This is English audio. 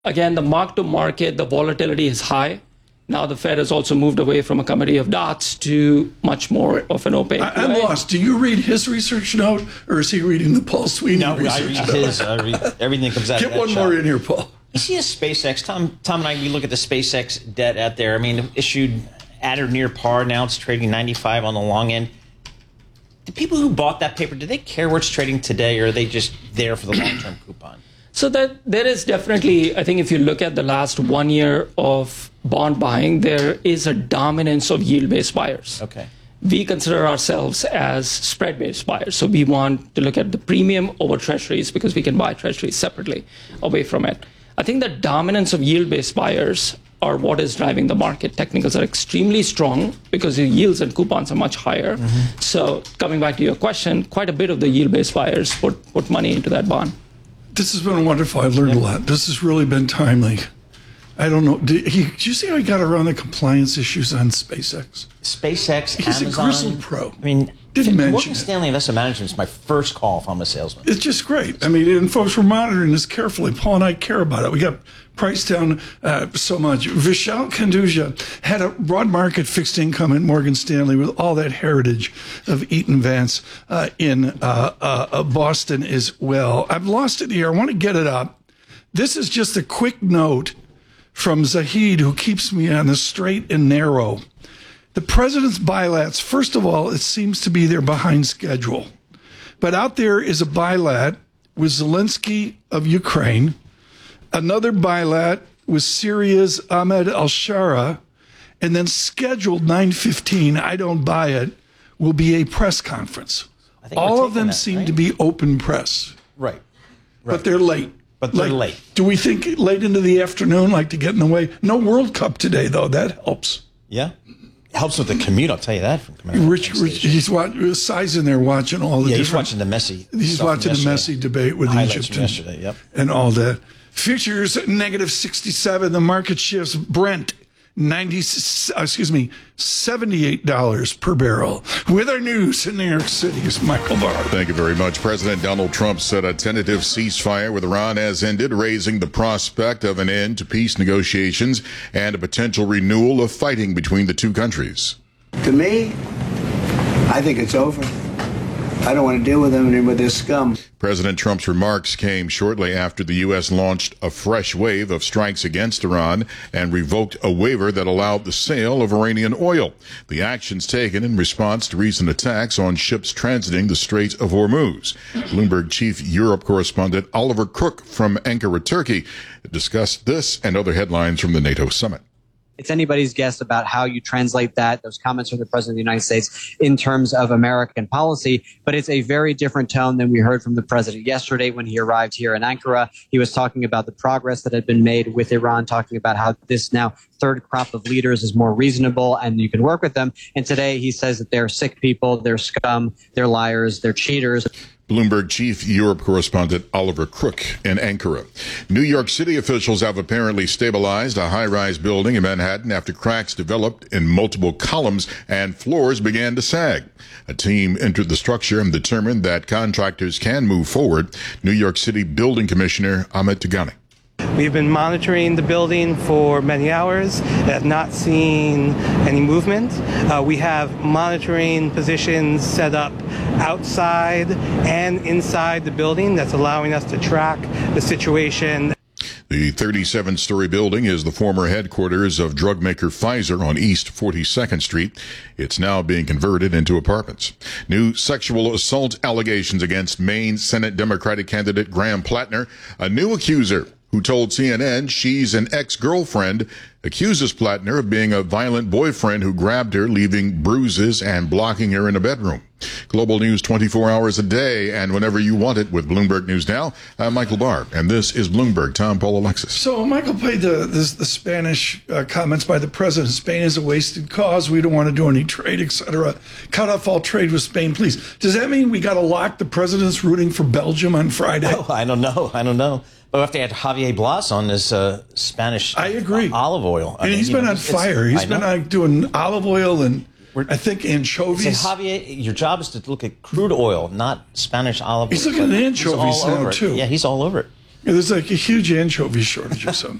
Again, the mark to market, the volatility is high. Now the Fed has also moved away from a committee of dots to much more of an opaque. I'm lost. Do you read his research note, or is he reading the Paul Sweeney research note? I read his. I read everything that comes out of that. Get one more in here, Paul. You see a SpaceX. Tom and I, we look at the SpaceX debt out there. I mean, issued at or near par. Now it's trading 95 on the long end. The people who bought that paper, do they care where it's trading today, or are they just there for the long-term coupon? So that there is definitely, I think if you look at the last 1 year of bond buying, there is a dominance of yield-based buyers. Okay. We consider ourselves as spread-based buyers. So we want to look at the premium over treasuries because we can buy treasuries separately away from it. I think the dominance of yield-based buyers are what is driving the market. Technicals are extremely strong because the yields and coupons are much higher. Mm-hmm. So coming back to your question, quite a bit of the yield-based buyers put money into that bond. This has been wonderful. I've learned a lot. This has really been timely. I don't know. Did you see how he got around the compliance issues on SpaceX? SpaceX, He's Amazon. a Gristle pro. I mean, didn't mention Morgan Stanley Investment Management is my first call if I'm a salesman. It's just great. I mean, and folks, we're monitoring this carefully. Paul and I care about it. We got priced down so much. Vishal Kanduja had a broad market fixed income at Morgan Stanley with all that heritage of Eaton Vance in Boston as well. I've lost it here. I want to get it up. This is just a quick note from Zahid, who keeps me on the straight and narrow. The president's bilats, first of all, it seems to be they're behind schedule. But out there is a bilat with Zelensky of Ukraine, another bilat with Syria's Ahmed al-Shara, and then scheduled 9:15, I don't buy it, will be a press conference. All of them seem to be open press. Right. But they're late. But they're late. Do we think late into the afternoon, like to get in the way? No World Cup today, though. That helps. Yeah. It helps with the commute, I'll tell you that. Rich, he's in there watching all the different... he's watching the Messi. He's watching the Messi debate with Egypt and all that. Futures, negative 67. The market shifts. Brent, $78 per barrel. With our news in New York City is Michael Barr. Thank you very much. President Donald Trump said a tentative ceasefire with Iran has ended, raising the prospect of an end to peace negotiations and a potential renewal of fighting between the two countries. To me, I think it's over. I don't want to deal with them and with this scum. President Trump's remarks came shortly after the U.S. launched a fresh wave of strikes against Iran and revoked a waiver that allowed the sale of Iranian oil. The actions taken in response to recent attacks on ships transiting the Strait of Hormuz. Bloomberg chief Europe correspondent Oliver Cook from Ankara, Turkey, discussed this and other headlines from the NATO summit. It's anybody's guess about how you translate those comments from the President of the United States in terms of American policy. But it's a very different tone than we heard from the President yesterday when he arrived here in Ankara. He was talking about the progress that had been made with Iran, talking about how this now third crop of leaders is more reasonable and you can work with them. And today he says that they're sick people, they're scum, they're liars, they're cheaters. Bloomberg chief Europe correspondent Oliver Cook in Ankara. New York City officials have apparently stabilized a high-rise building in Manhattan after cracks developed in multiple columns and floors began to sag. A team entered the structure and determined that contractors can move forward. New York City Building Commissioner Ahmed Tagani. We've been monitoring the building for many hours, have not seen any movement. We have monitoring positions set up outside and inside the building that's allowing us to track the situation. The 37-story building is the former headquarters of drug maker Pfizer on East 42nd Street. It's now being converted into apartments. New sexual assault allegations against Maine Senate Democratic candidate Graham Plattner, a new accuser who told CNN she's an ex-girlfriend, accuses Plattner of being a violent boyfriend who grabbed her, leaving bruises and blocking her in a bedroom. Global news 24 hours a day and whenever you want it with Bloomberg News Now. I'm Michael Barr, and this is Bloomberg. Tom, Paul, Alexis. So Michael played the Spanish comments by the president. Spain is a wasted cause. We don't want to do any trade, etc. Cut off all trade with Spain, please. Does that mean we got to lock the president's rooting for Belgium on Friday? Oh, I don't know. But we have to add Javier Blas on this Spanish I agree. Olive oil. And he's been on fire. He's been doing olive oil and I think anchovies. So Javier, your job is to look at crude oil, not Spanish olive oil. He's looking at anchovies now, too. Yeah, he's all over it. Yeah, there's like a huge anchovy shortage or something.